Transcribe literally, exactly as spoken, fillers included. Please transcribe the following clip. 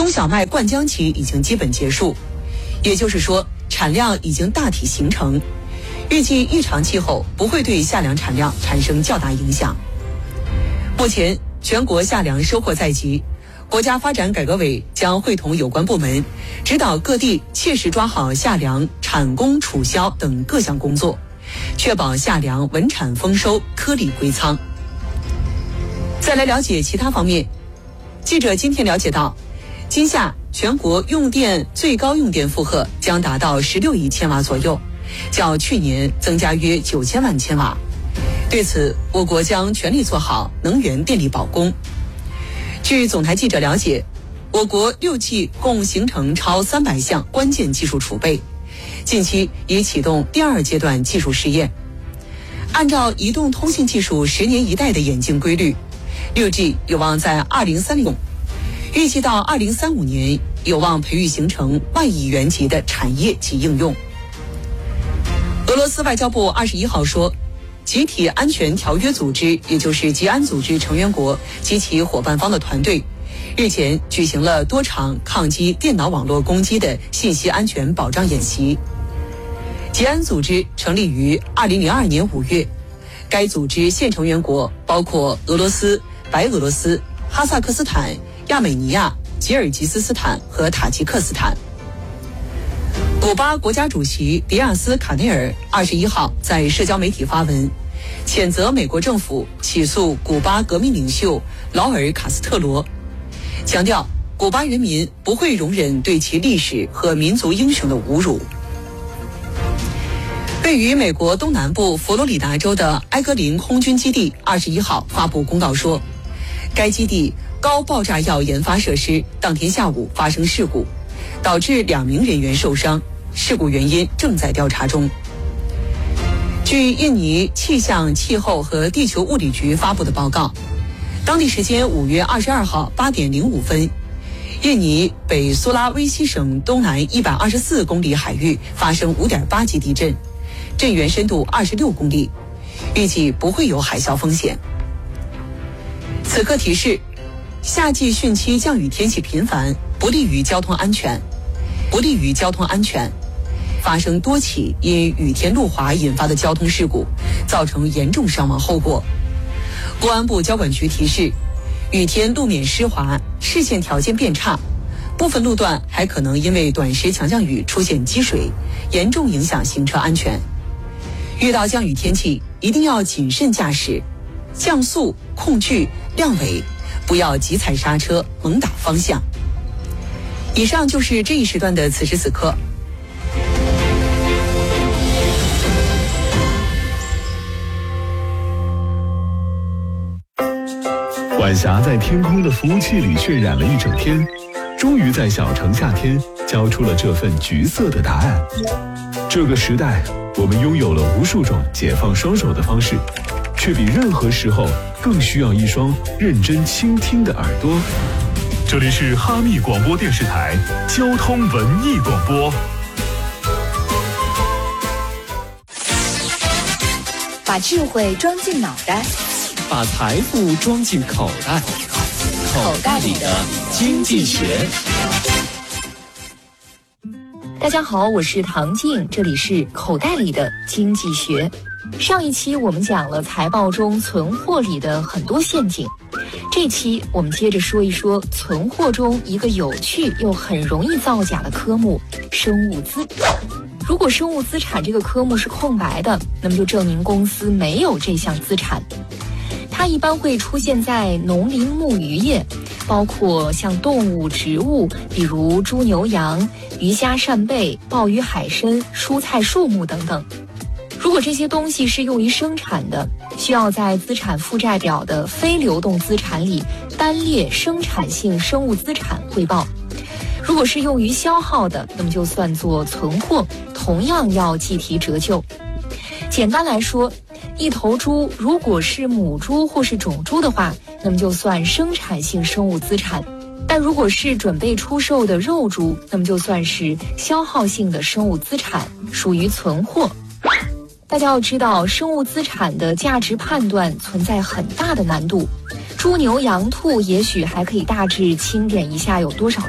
中小麦灌浆期已经基本结束，也就是说产量已经大体形成，预计异常气候不会对夏粮产量产生较大影响。目前全国夏粮收获在即，国家发展改革委将会同有关部门，指导各地切实抓好夏粮产供储销等各项工作，确保夏粮稳产丰收，颗粒归仓。再来了解其他方面，记者今天了解到，今夏全国用电最高用电负荷将达到十六亿千瓦左右，较去年增加约九千万千瓦。对此，我国将全力做好能源电力保供。据总台记者了解，我国六 G 共形成超三百项关键技术储备，近期已启动第二阶段技术试验。按照移动通信技术十年一代的演进规律，六 G 有望在二零三零，预计到二零三五年有望培育形成万亿元级的产业及应用。俄罗斯外交部二十一号说，集体安全条约组织，也就是集安组织成员国及其伙伴方的团队，日前举行了多场抗击电脑网络攻击的信息安全保障演习。集安组织成立于二零零二年五月，该组织现成员国包括俄罗斯、白俄罗斯、哈萨克斯坦、亚美尼亚、吉尔吉斯斯坦和塔吉克斯坦。古巴国家主席迪亚斯卡内尔二十一号在社交媒体发文，谴责美国政府起诉古巴革命领袖劳尔·卡斯特罗，强调古巴人民不会容忍对其历史和民族英雄的侮辱。位于美国东南部佛罗里达州的埃格林空军基地二十一号发布公告说，该基地高爆炸药研发设施当天下午发生事故，导致两名人员受伤，事故原因正在调查中。据印尼气象、气候和地球物理局发布的报告，当地时间五月二十二号八点零五分，印尼北苏拉威西省东南一百二十四公里海域发生五点八级地震，震源深度二十六公里，预计不会有海啸风险。此刻提示，夏季汛期降雨天气频繁，不利于交通安全，不利于交通安全。发生多起因雨天路滑引发的交通事故，造成严重伤亡后果。公安部交管局提示，雨天路面湿滑，视线条件变差，部分路段还可能因为短时强降雨出现积水，严重影响行车安全。遇到降雨天气，一定要谨慎驾驶，降速、控距、亮尾，不要急踩刹车、猛打方向。以上就是这一时段的此时此刻。 晚霞在天空的服务器里渲染了一整天，终于在小城夏天交出了这份橘色的答案。这个时代，我们拥有了无数种解放双手的方式，却比任何时候更需要一双认真倾听的耳朵。这里是哈密广播电视台交通文艺广播。 把智慧装进脑袋， 把财富装进口袋，口袋里的经济学。 大家好，我是唐静，这里是口袋里的经济学。上一期我们讲了财报中存货里的很多陷阱，这期我们接着说一说存货中一个有趣又很容易造假的科目——生物资。如果生物资产这个科目是空白的，那么就证明公司没有这项资产。它一般会出现在农林牧渔业，包括像动物、植物，比如猪牛羊、鱼虾扇贝、鲍鱼海参、蔬菜树木等等。如果这些东西是用于生产的，需要在资产负债表的非流动资产里单列生产性生物资产汇报。如果是用于消耗的，那么就算作存货，同样要计提折旧。简单来说，一头猪如果是母猪或是种猪的话，那么就算生产性生物资产；但如果是准备出售的肉猪，那么就算是消耗性的生物资产，属于存货。大家要知道，生物资产的价值判断存在很大的难度。猪牛羊兔也许还可以大致清点一下有多少